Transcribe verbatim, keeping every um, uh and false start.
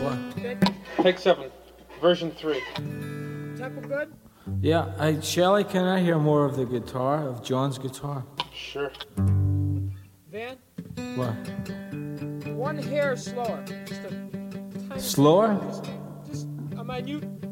What? Take seven, version three. Tempo good? Yeah, hey, Shelley, can I hear more of the guitar, of John's guitar? Sure. Van? What? One hair slower. Just a tiny Slower? Just, just a minute